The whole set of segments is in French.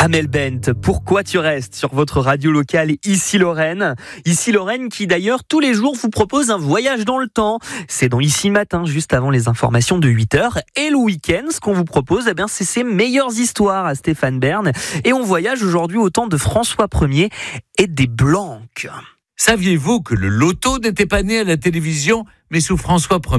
Amel Bent, pourquoi tu restes sur votre radio locale Ici Lorraine. Ici Lorraine qui d'ailleurs tous les jours vous propose un voyage dans le temps. C'est dans Ici le matin, juste avant les informations de 8h. Et le week-end, ce qu'on vous propose, c'est ses meilleures histoires à Stéphane Bern. Et on voyage aujourd'hui au temps de François Ier et des Blanques. Saviez-vous que le loto n'était pas né à la télévision, mais sous François Ier ?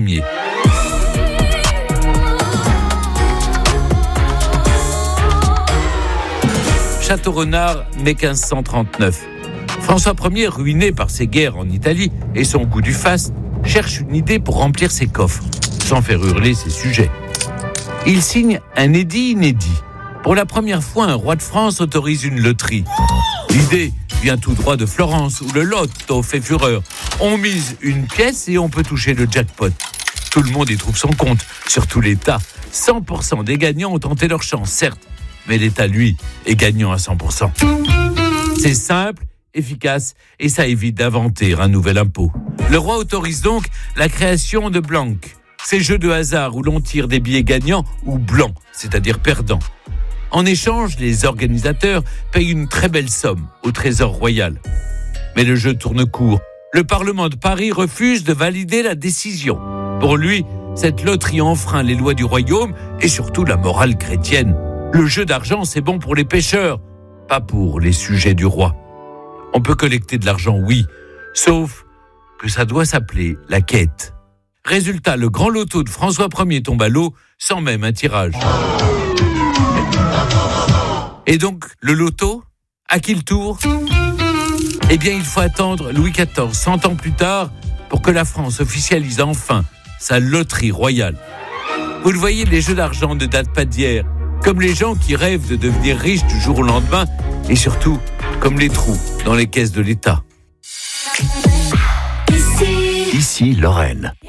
Château-Renard, mai 1539. François Ier, ruiné par ses guerres en Italie et son goût du faste, cherche une idée pour remplir ses coffres, sans faire hurler ses sujets. Il signe un édit inédit. Pour la première fois, un roi de France autorise une loterie. L'idée vient tout droit de Florence, où le loto fait fureur. On mise une pièce et on peut toucher le jackpot. Tout le monde y trouve son compte, surtout l'État. 100% des gagnants ont tenté leur chance, certes, mais l'État, lui, est gagnant à 100%. C'est simple, efficace, et ça évite d'inventer un nouvel impôt. Le roi autorise donc la création de blanques, ces jeux de hasard où l'on tire des billets gagnants ou blancs, c'est-à-dire perdants. En échange, les organisateurs payent une très belle somme au Trésor royal. Mais le jeu tourne court. Le Parlement de Paris refuse de valider la décision. Pour lui, cette loterie enfreint les lois du royaume et surtout la morale chrétienne. Le jeu d'argent, c'est bon pour les pêcheurs, pas pour les sujets du roi. On peut collecter de l'argent, oui, sauf que ça doit s'appeler la quête. Résultat, le grand loto de François Ier tombe à l'eau sans même un tirage. Et donc, le loto, à qui le tour ? Eh bien, il faut attendre Louis XIV, 100 ans plus tard, pour que la France officialise enfin sa loterie royale. Vous le voyez, les jeux d'argent ne datent pas d'hier. Comme les gens qui rêvent de devenir riches du jour au lendemain, et surtout, comme les trous dans les caisses de l'État. Ici Lorraine.